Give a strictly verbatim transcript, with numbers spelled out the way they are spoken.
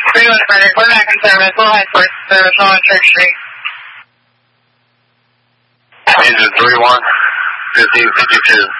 three one Frederick, we're back in service. We'll head for service on Church Street. Engine three one, fifteen fifty-two.